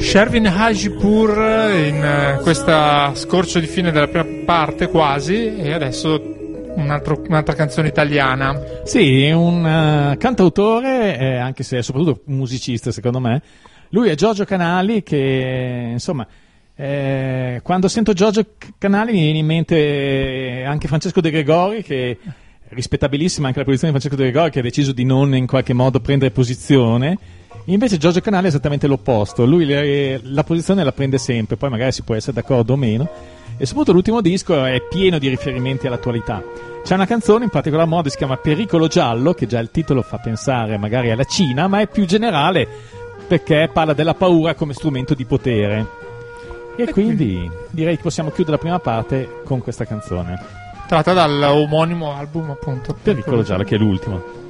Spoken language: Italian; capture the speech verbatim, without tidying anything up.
Shervin Hajipur in uh, questa scorcio di fine della prima parte quasi, e adesso un altro, un'altra canzone italiana. Sì, un uh, cantautore, eh, anche se è soprattutto un musicista secondo me. Lui è Giorgio Canali, che insomma eh, quando sento Giorgio Canali mi viene in mente anche Francesco De Gregori, che rispettabilissima anche la posizione di Francesco De Gregori, che ha deciso di non in qualche modo prendere posizione. Invece Giorgio Canali è esattamente l'opposto, lui le, la posizione la prende sempre, poi magari si può essere d'accordo o meno, e soprattutto l'ultimo disco è pieno di riferimenti all'attualità. C'è una canzone in particolar modo che si chiama Pericolo Giallo, che già il titolo fa pensare magari alla Cina, ma è più generale perché parla della paura come strumento di potere. E, e quindi, quindi direi che possiamo chiudere la prima parte con questa canzone. Tratta dall'omonimo album, appunto. Pericolo Giallo, che è l'ultimo.